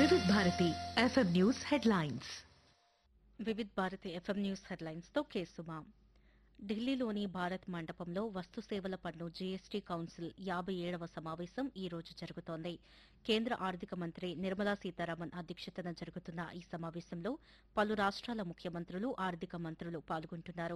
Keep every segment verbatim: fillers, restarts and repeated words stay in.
Vividh Bharati FM news headlines. Vividh Bharati FM news headlines తో కేసుమా. ఢిల్లీలోని భారత్ మండపంలో వస్తు సేవల పన్ను జీఎస్టీ కౌన్సిల్ యాబై ఏడవ సమావేశం ఈ రోజు జరుగుతోంది. కేంద్ర ఆర్థిక మంత్రి నిర్మలా సీతారామన్ అధ్యక్షతన జరుగుతున్న ఈ సమావేశంలో పలు రాష్ట్రాల ముఖ్యమంత్రులు, ఆర్థిక మంత్రులు పాల్గొంటున్నారు.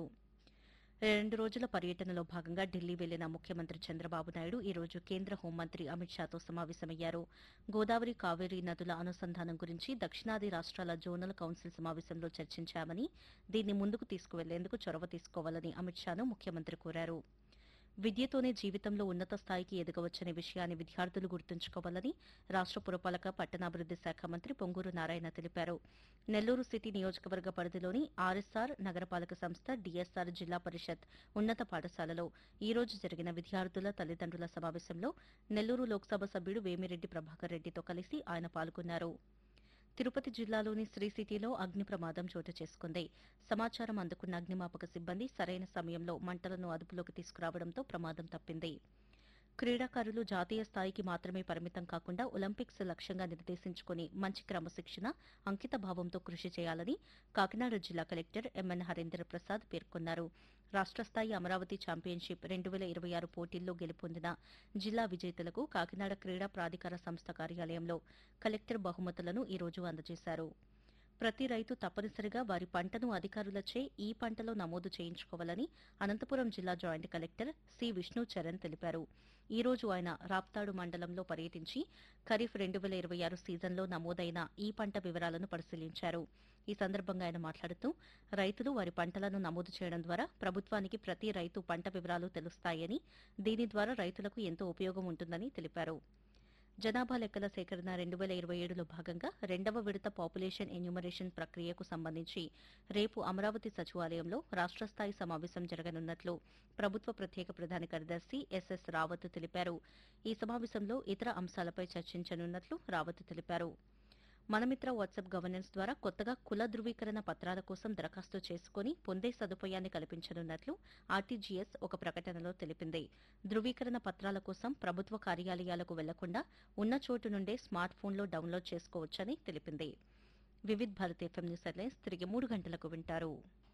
రెండు రోజుల పర్యటనలో భాగంగా ఢిల్లీ వెళ్లిన ముఖ్యమంత్రి చంద్రబాబు నాయుడు ఈ రోజు కేంద్ర హోంమంత్రి అమిత్ షాతో సమావేశమయ్యారు. గోదావరి, కావేరీ నదుల అనుసంధానం గురించి దక్షిణాది రాష్ట్రాల జోనల్ కౌన్సిల్ సమావేశంలో చర్చించామని, దీన్ని ముందుకు తీసుకువెళ్లేందుకు చొరవ తీసుకోవాలని అమిత్ షాను ముఖ్యమంత్రి కోరారు. విద్యతోనే జీవితంలో ఉన్నత స్థాయికి ఎదగవచ్చనే విషయాన్ని విద్యార్థులు గుర్తుంచుకోవాలని రాష్ట పురపాలక పట్టణాభివృద్ది శాఖ మంత్రి పొంగూరు నారాయణ తెలిపారు. నెల్లూరు సిటీ నియోజకవర్గ పరిధిలోని ఆర్ఎస్ఆర్ నగరపాలక సంస్థ, డీఎస్ఆర్ జిల్లా పరిషత్ ఉన్నత పాఠశాలలో ఈ రోజు జరిగిన విద్యార్థుల తల్లిదండ్రుల సమావేశంలో నెల్లూరు లోక్సభ సభ్యుడు వేమిరెడ్డి ప్రభాకర్ రెడ్డితో కలిసి ఆయన పాల్గొన్నారు. తిరుపతి జిల్లాలోని శ్రీ సిటీలో అగ్ని ప్రమాదం చోటు చేసుకుంది. సమాచారం అందుకున్న అగ్నిమాపక సిబ్బంది సరైన సమయంలో మంటలను అదుపులోకి తీసుకురావడంతో ప్రమాదం తప్పింది. క్రీడాకారులు జాతీయ స్థాయికి మాత్రమే పరిమితం కాకుండా ఒలింపిక్స్ లక్ష్యంగా నిర్దేశించుకుని మంచి క్రమశిక్షణ, అంకిత భావంతో కృషి చేయాలని కాకినాడ జిల్లా కలెక్టర్ ఎంఎన్ హరీంద్ర ప్రసాద్ పేర్కొన్నారు. రాష్ట స్థాయి అమరావతి ఛాంపియన్షిప్ రెండు వేల ఇరవై ఆరు పోటీల్లో గెలుపొందిన జిల్లా విజేతలకు కాకినాడ క్రీడా ప్రాధికార సంస్థ కార్యాలయంలో కలెక్టర్ బహుమతులను ఈ రోజు అందజేశారు. ప్రతి రైతు తప్పనిసరిగా వారి పంటను అధికారులచే ఈ పంటలో నమోదు చేయించుకోవాలని అనంతపురం జిల్లా joint collector C Vishnu Charan తెలిపారు. ఈ రోజు ఆయన రాప్తాడు మండలంలో పర్యటించి ఖరీఫ్ రెండు వేల ఇరవై ఆరు సీజన్లో నమోదైన ఈ పంట వివరాలను పరిశీలించారు. ఈ సందర్భంగా ఆయన మాట్లాడుతూ రైతులు వారి పంటలను నమోదు చేయడం ద్వారా ప్రభుత్వానికి ప్రతి రైతు పంట వివరాలు తెలుస్తాయని, దీని ద్వారా రైతులకు ఎంతో ఉపయోగం ఉంటుందని తెలిపారు. జనాభా లెక్కల సేకరణ రెండు వేల ఇరవై ఏడులో భాగంగా రెండవ విడత పాపులేషన్ ఎన్యూమరేషన్ ప్రక్రియకు సంబంధించి రేపు అమరావతి సచివాలయంలో రాష్ట స్థాయి సమావేశం జరగనున్నట్లు ప్రభుత్వ ప్రత్యేక ప్రధాన కార్యదర్శి ఎస్ఎస్ రావత్ తెలిపారు. ఈ సమావేశంలో ఇతర అంశాలపై చర్చించనున్నట్లు రావత్ తెలిపారు. మనమిత్ర వాట్సాప్ గవర్నెన్స్ ద్వారా కొత్తగా కుల ధృవీకరణ పత్రాల కోసం దరఖాస్తు చేసుకుని పొందే సదుపాయాన్ని కల్పించనున్నట్లు ఆర్టీజీఎస్ ఒక ప్రకటనలో తెలిపింది. ధృవీకరణ పత్రాల కోసం ప్రభుత్వ కార్యాలయాలకు వెళ్లకుండా ఉన్న చోటు నుండే స్మార్ట్ ఫోన్లో డౌన్లోడ్ చేసుకోవచ్చని తెలిపింది. Vividh Bharat FM news headlines తిరిగి మూడు గంటలకు వింటారు.